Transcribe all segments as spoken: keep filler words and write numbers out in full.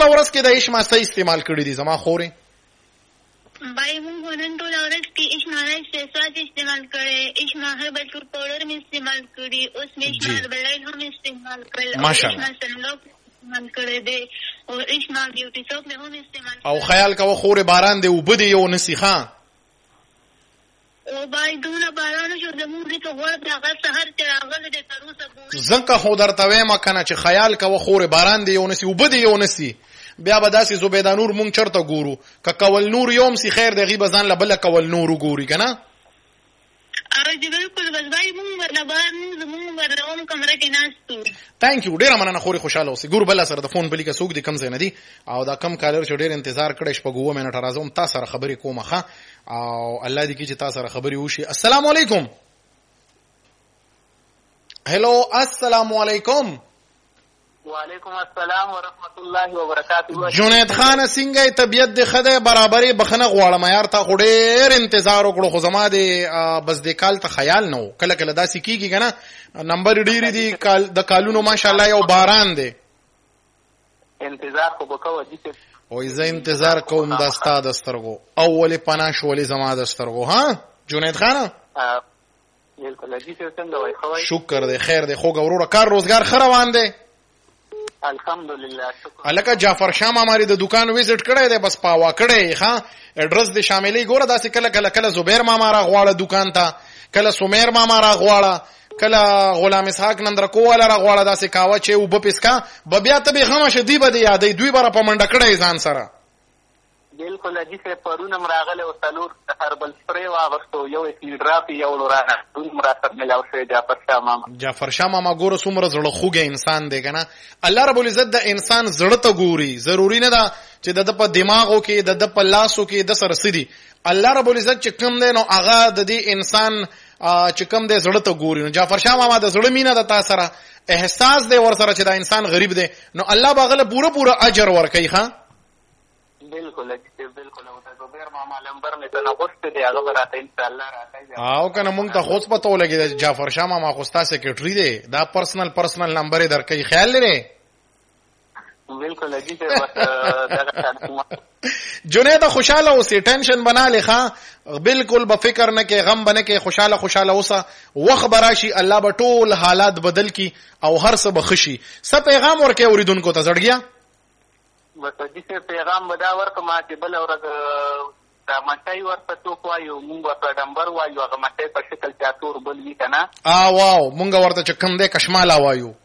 ټوله ورځ کې د اشما څه استعمال کړي دي زما خورې؟ بھائی مونږ نن ټوله ورځ کې اشما رایس فیسواش استعمال کړی، اشما هربل ټول پاوډر مې استعمال کړي، اوس مې اشما هربل لایل هم استعمال کړل، ماشاءالله اشما سنلوک استعمال کړی دی او اشما بیوټي سوپ مې هم استعمال کړی. او خیال کوه خورې باران دی اوبه دی یو نسی ښه او بھائی دونه باران شو زموږ دې ته غوړ هغه سحر چې راغلی دی تر اوسه پورې. ځکه خو درته وایم کنه چې خیال کوه خورې باران دی یو نسی اوبه دی یو نسی، بیا به داسې زبیده نور مونږ چرته ګورو که کول نور یوم سی خیر دی غیبه ځان له بله کول نور وګوري که نه. او چې بالکل بس بھائی مونږ ورنه بهر مونږ زمونږ ورنه هم کمره کې ناست وو. تhank you ډیره مننه خورې خوشاله اوسئ. ګورو بله سره د فون بلي که څوک دي کم ځای نه دي او دا کم کالر چې ډېر انتظار کړی شپږ اووه منټه راځم تا سره خبرې کوم ښه او الله دې کړي چې تا سره خبرې وشي. السلام علیکم. هلو السلام علیکم. وعلیکم السلام ورحمت الله وبرکاته. جنید خان څنګه طبیعت دې ښه دی؟ برابرې بخنه غواړم یار تا خو ډېر انتظار وکړو خو زما د بس دې کال ته خیال نه و. کله کله داسې کېږي که نه نمبر ډېرې دي د کالونو ماشاءالله یو باران دی. انتظار خو به کوه دي وایي زه انتظار کوم دا ستا د سترګو او ولې پناه شو ولې زما د سترګو. ها جنید خانه بالکل جی صاحب څنګه وایي ښه وایي؟ شکر دی خیر دی خوږه وروره کار روزګار ښه روان دی؟ الحمدلله شکر. الکه جعفر شاه ماما د دکان ویزټ کړی دی بس پاوا کړی ښه اډرس دې شاملې ګوره داسې کله کله کله زبیر ماما را غواړه دکان ته، کله سمیر ماما را غواړه، کله غلام اسحاق نندرکو والا را غواړه داسې کاوه چې اوبه پیسکا به بیا ته بېغمه شه دوی به دې یادوي دوی به را په منډه کړی ځان سره. بالکل جی صاحب پرون هم راغلی او څلور هربل سپری واغوستو یو ایکلیډراپ یو لورانه هم را سره ملاو شوی جعفر شاه ماما. جعفر شاه ماما ګوره څومره زړه خوږی انسان دی که نه. الله رب العزت د انسان زړه ته ګوري، ضروري نه ده چې د ده په دماغو کې د ده په لاسو کې د سره څه دي. الله رب العزت چې کوم دی نو هغه د دې انسان چې کوم دی زړه ته ګوري. نو جعفر شاه ماما د زړه مینه ده تا سره، احساس دی ور سره چې دا انسان غریب دی نو الله به هغه له پوره پوره اجر ورکوي. ښه بالکل بالکل او د زبیر ماما نمبر مې ته نغوښتی دی هغه به راته انشاءالله راکوي. او که نه مونږ ته خو اوس پته ولګېده جعفر شاه ماما خو ستا سیکرټري دی دا پرسنل پرسنل نمبر یې درکوي خیال لرې؟ بالکل جی صاحب جنید خوشاله اوسې ټینشن بنا لې ښه بالکل به فکر نه کې غم به نه کې خوشاله خوشاله اوسه وخت به راشي الله به ټول حالات بدل کړي او هر څه به ښه شي. څه پیغام ورکوې اورېدونکو ته زړګیا؟ بس جی صاحب پیغام به دا ورکړم چې بله ورځ دا مټۍ ورته څوک وایو مونږ ورته ډمبر وایو هغه مټۍ په شکل چې تور بل وي که نه واو مونږ ورته چې کوم دی کشماله وایو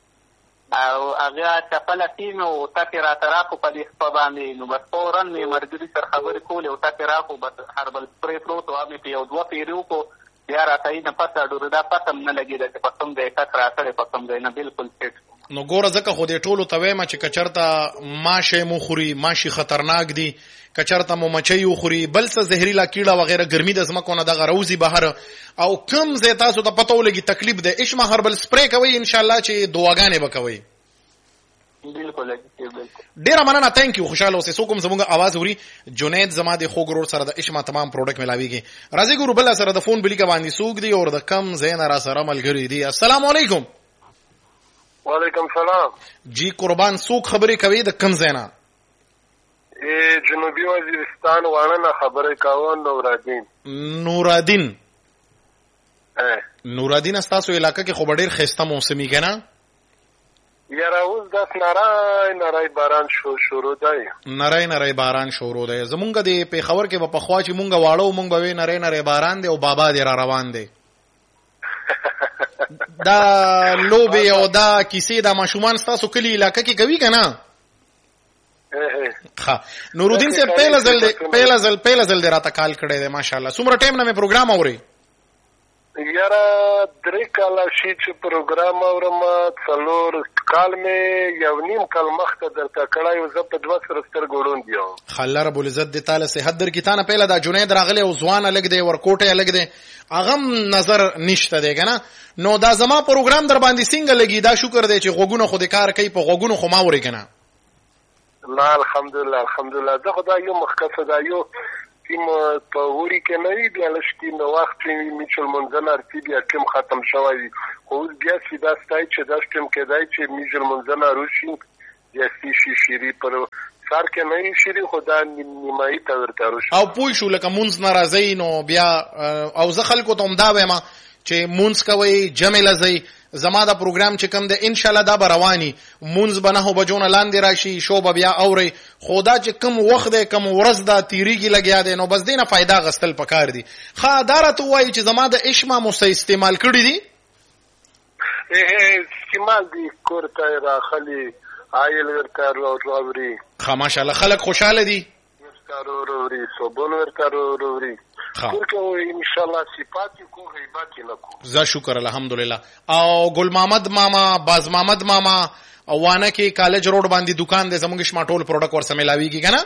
او هغه چپله سیم او ټکې راته راکړو په دې خپه باندې نو بس فورا مې ملګري سره خبرې کولې او ټکې راکړو بس هربل سپری پروت و مې په یو دوه پیرې وکړو بیا راته یې نه پته ډورې دا پته م نه لګېده چې په کوم ځای ټک راکړی په کوم ځای نه بالکل سیټ. نو ګوره ځکه خو دې ټولو ته وایم چې که چېرته ماشی مو خوري ماشي خطرناک دي، که چېرته مو مچۍ وخوري بل څه زهریلا کیړه وغیره ګرمي د ځمکو نه دغه روزي بهر او کوم ځای تاسو ته پته ولګي تکلیف دی اشما هربل سپری کوئ انشاءالله چې دعاګانې به کوئ. بالکل ډیره مننه تhank you خوشاله اوسئ. څوک هم زموږ اواز اوري جنید زما د خوږ ورور سره د اشما تمام پروډکټ ملاویږي. راځئ ګورو بله سره د فون بلیکه باندې څوک دی او د کم ځای نه را سره ملګري دي. السلام علیکم. وعلیکم سلام. جی قربان څوک خبرې کوي د کم ځای نه؟ جنوبي وزیرستان واڼه نه خبرې کوم. نورالدین. نورالدین نورالدین ستاسو علاقه کې خو به ډېر ښایسته موسمي که نه؟ یاره اوس داس نری نری باران شو شروع دی. نری نری باران شروع دی. زمونږ د پېښور کې به پخوا چې مونږ واړه و مونږ به وی نری نری باران دی او بابا دی را روان دی. دا لوبې او دا کیسې دا ماشومان ستاسو کلي علاقه کې کوي که نه؟ ښه نورالدین صاحب پهله ځل دی پهله ځل پهله ځل دی راته کال کړی دی ماشاءالله. څومره ټایم نه مې پروګرام اورئ؟ یاره درې کاله شي چې پروګرام اورم څلور کال مې یو نیم کال مخته درته کړی و زه په دوه سره سترګو ړوند یم. ښه الله رب العزت دې تاله صحت درکړي. تا نه پهله دا جنید راغلی او ځوانه لږ دی ورکوټی لږ دی هغه هم نظر نشته دی که نه. نو دا زما پروګرام در باندې څنګه لګي دا شکر دی چې غوږونه خو دې کار کوي په غوږونو خو ما اورې که نه؟ لا الحمدلله الحمدلله زه خو دا یو مخکښه دا یو تیم په وړي کې نه وي بیا لږ کې نو وخت چې میچ المنځنه ارتي بیا ټیم ختم شوی وي خو اوس بیا سیده ستی چې دا ټیم کېدای چې میچ المنځنه روشي یا شي شيري پر سر کې نه شيري خدا نیمایي ته ورته روش او پوي شو لکه مونږ ناراضي نو بیا او زه خلکو ته همدا وایم چې مونږ کوي جمع لزي زما دا پروګرام چې کوم د ان شاء الله دا برواني مونږ بنه بجونه لاندې راشي شو بیا اوري خدا چې کوم وخت دی کوم ورځ دا تیریږي لګیا دی نو بس دینه فائدہ غستل پکار دي خا دارت وای چې زما د اشما مو استعمال کړی دي استعمال دي کوړه راخلي آیل ورته راوړي خا ماشاءالله خلک خوشاله دي ورته راوړي صوبون ورته راوړي ورکه ان شاء الله صفات کو غیبت نه کو زه شکر الحمدلله او ګل محمد ماما باز محمد ماما او وانه کې کالج روډ باندې دکان دی زموږ شما ټول پروډکټ ور سملاویږي کنه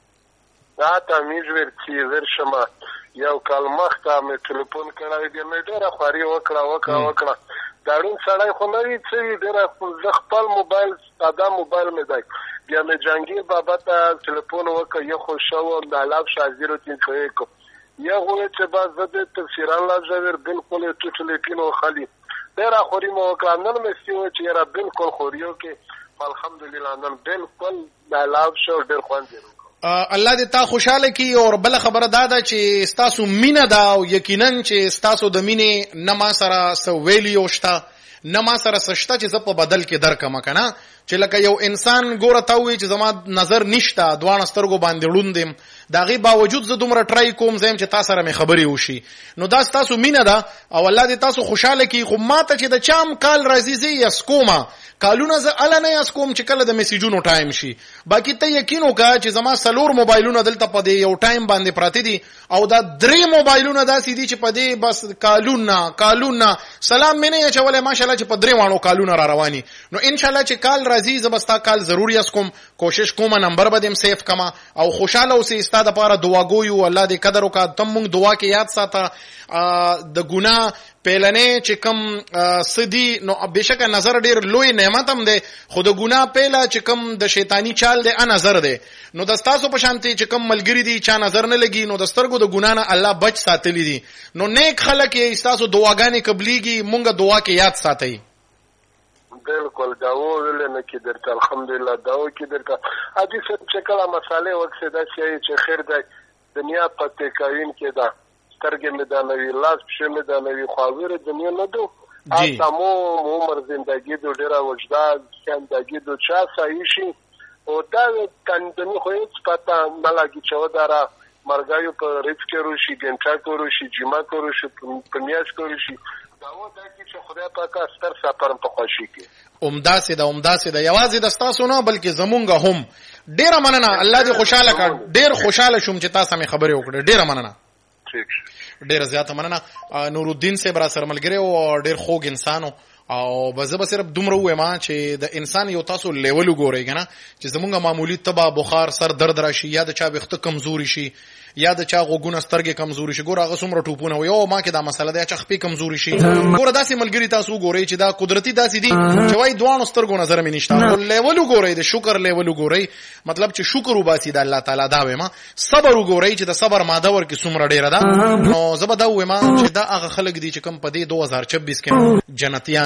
دا تمیز ورچی ورشمه یو کال مخته مې ټلیفون کړی دی مې ډېره خواري وکړه وکړه وکړه داړو سړی خو نه وي چې ډېره زه خپل موبایل ساده موبایل مې دی بیا مې جهانګیر بابا ته ټلیفون وکړ یو خو شو د الاف شازیرو تین کوي کو یا غوړې چې باز د تفسیران لا ځویر بالکل ټوټلی پینو خالي ډېره خوري مو وکړه نن مې سیو چې را بالکل خوریو کې الحمدلله نن بالکل د الاف شو ډېر خوان دی الله دې تا خوشاله کی او بل خبره دادا چې ستاسو مینه دا او یقینا چې ستاسو د مینې نه ما سره سو ویلی اوشتا نه ما سره سشته چې زه په بدل کې درکم کنه چې لکه یو انسان ګوره تا وی چې زما نظر نشته دوه سترګو باندې وړوندم داغي باوجود زه دومره ټرای کوم زم چې تاسو سره مې خبري وشي نو دا تاسو مینه ده او الله دې تاسو خوشاله کی خو ماته چې د چام کال راځي زی یسکوما کالونه زه اله نه یسکوم چې کله د میسیجونو ټایم شي باقي ته یقین وکړه چې زما سلور موبایلونه دلته په دې یو ټایم باندې پراته دي او دا درې موبایلونه داسې دي چې په دې بس کالونه کالونه سلام مې نه چولې ماشاءالله چې په درې وانو کالونه را رواني نو ان شاء الله چې کال راځي زبستا کال ضروري اسکم کوشش کوم نمبر به دم سیف کما او خوشاله اوسې ستاسو لپاره دعاګویو الله دې قدر وکړه تم موږ دعا کې یاد ساته د ګناه پیلنې چې کم سدي نو بهشکه نظر ډیر لوی نعمت هم ده خو د ګناه پیلا چې کم د شیطانی چال ده ان نظر ده نو د تاسو په شانتي چې کم ملګری دي چا نظر نه لګي نو د سترګو د ګنا نه الله بچ ساتلی دي نو نیک خلک یې تاسو دعاګانې قبليږي مونږه دعا کې یاد ساتي بالکل دا ویل نه کې درته الحمدلله دا و کې درته اځي چې کله مسالې وکړه دا چې خیر ده دنیا پته کاین کې ده سترګې مې دا نوی لاس پښې مې دا نوی خواویر دنیا نه دو اسمو عمر زندگی دو ډیره وجدان زندگی دو چا صحیح شي او دا کندنی خو هیڅ پتا نه لګي چې وداره مرګایو په ریټ کې روشي ګنټا کورو شي جما کورو شي پمیاس کورو شي دا و دا چې خدای پاک ستر سفر په خوشي کې عمده سي دا عمده سي دا یوازې د تاسو نه بلکې زمونږه هم ډیره مننه الله دې خوشاله کړ ډیر خوشاله شوم چې تاسو مې خبرې وکړه ډیره مننه ډیر زیاته مننه نور الدین صاحب را سره ملګری او ډیر خوږ انسانو او بزه به صرف دومره وایم چې د انسان یو تاسو لیول وګورئ کنه چې زمونږه معمولی تبا بخار سر درد راشي یا د چا وخت کمزوري شي یا د چا غوګونه سترګې کمزوري شي ګوره هغه څومره ټوپونه وي او ما کې دا مسله ده چې خپې کمزوري شي ګوره داسې ملګری تاسو ګورئ چې دا قدرتي داسې دي چې وای دوه سترګو نظر مې نشته او لیول وګورئ د شکر لیول وګورئ مطلب چې شکر وباسي د الله تعالی دا وایم صبر وګورئ چې د صبر ماده ورکې څومره ډیره ده نو زبر دا وایم چې دا هغه خلک دي چې کم په دې دوه هزار چوبیس کې جنتیان